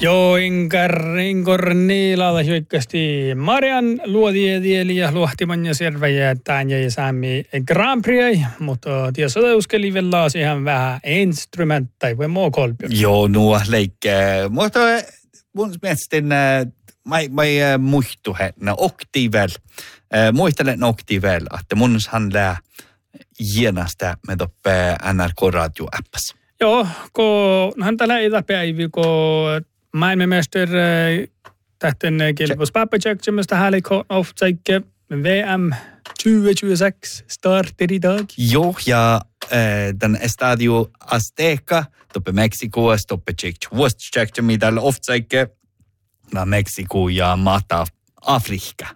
Joo, inkor niilalla hyökkästi Marian luodiedieli ja luohtiman ja servejä tämän ja säämi Grand Prix, mutta tietysti uskeli vielä siihen vähän instrumentteja vai muu kolpio. Joo, nuo leikkää. Mutta mun mielestä mä muistu hetna oktivel. Muistelen oktivel, että munhan lää hienasta med uppe NRK Radio-appas. Joo, kun hän tällä itäpäivi, kun maailmanmästare tähten kilpus pappajaksemasta hälikon oftsäikke VM 2026 starter idag. Joo, ja den Estadio Azteca, uppe Meksikoa, uppe Tjeckoslovakia, mitä oftsäikke na Meksiko ja maata Afrikka.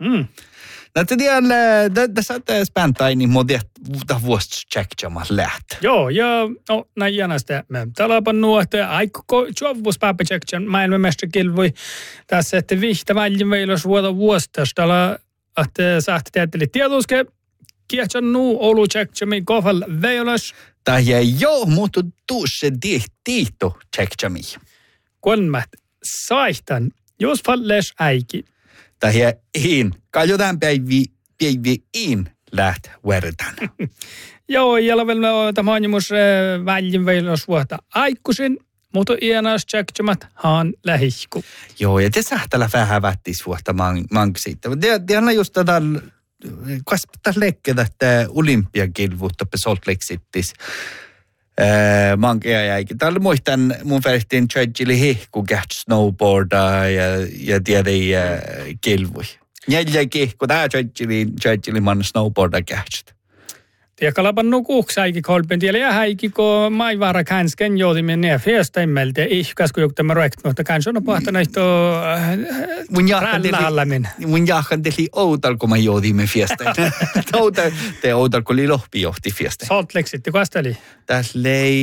Det satte späntaini modi vuosta tjekkaamaan lähtee. Joo, ja näin jännästä. Täällä on nuo, että aikko juovus pappa tjekkään maailmanmestarikilvoi tässä, että vihtä väljin veilos vuosta. Täällä, että saatte teetteli tietuske, kietsän nuu olu tjekkäämi kohdalla veilos. Tämä joo, mutta tuossa tiihto tjekkäämi. Kolmat, saihtan, jos falles äiki. Tämä kaljotaan päivi läht verran. Joo, ja vielä tämä on myös väljin veilos vuotta aikuisin, mutta ienas tjekkäämät haan lähikku. Joo, ja te sähtälä vähän vättis vuotta manksit. Det on just tätä, kas lekkeä, että olympiakilvuutta på Salt Lake Cityssä. Mankea jäikin. Täällä muistan mun verhtiin tjöjili hihku käht snowboardaa ja tiedä kilvui. Jäljä kihku, tää tjöjili man snowboardaa käht. Tiekalapan nukuuks äiki kolpen tiellä ja häiki, kun maivara känsken joutimen ne fiestaimelta ihkas, kun joku rekt, mutta kanssa on pahtana ihto rännallamin. Mun jahkan teli outal, kun mä joutimen fiestaimel. Te outal, kun oli lohpi johti fiestaimel. Salt Lake City, kuasta oli? Tässä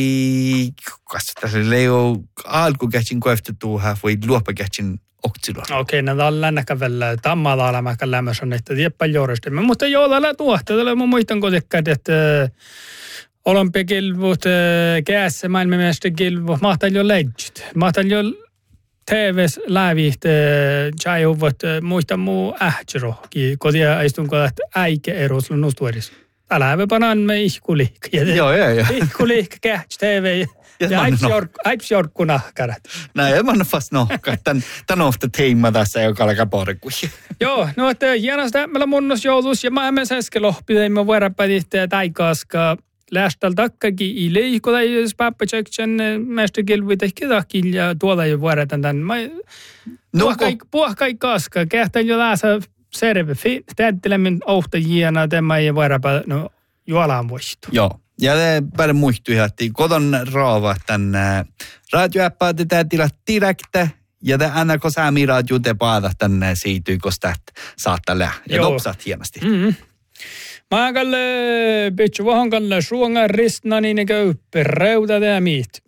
lei alkukäsin koeftetuuhan, voi luopakäsin oksilua. Okei, no on lännäkä vielä tammalla alamäkä lämmössä, että tiedäpä juuristimme. Mutta joo, tällä tuohta, tällä mun muistan kotikkaat, että olympiakilvut, käässä maailmanmestarikilvut, mahtaa jo legit. Mahtaa jo TV:s lävihт, tjaihuvat, muistan muu ähtsrohki, kotia istunko, että äike eroslu nustueris. Täällä hävä panaan me ihkuliikka. Joo. Ihkuliikka, kähts, TV. Ja aipsjorkku nahkarat. Näin, mä oon fast nohka. Tän on ofta teema tässä, joka alkaa porkui. Joo, no että hienosta meillä munnos joulus ja mä emme säskelohpi, teimme vuoropätit taikaaska lähtäl takkakin i leihko tai pappatseksen mestarikilvuit ehkä tahkin ja tuolla jo vuoretan tän. Puhkai kaska, kähtän jo läsä serve. Täyttelemmin ohta hienoa tämä ei vuoropäät, no juolaan voistu. Joo. Ja det bara muistui, että koton raava tänne radioäppää tätä tilat direkte ja det NRK Sami radio te paada tänne siitä, kun sitä saattaa lähteä. Ja topsat hienosti. Mä kalle pitchu vähän kalle suongan ristna niin eikä yppe reuta tämä miit.